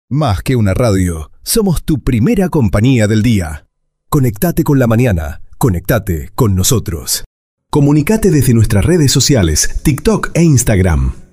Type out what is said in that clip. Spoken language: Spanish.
Más que una radio, somos tu primera compañía del día. Conectate con la mañana, conectate con nosotros. Comunicate desde nuestras redes sociales, TikTok e Instagram.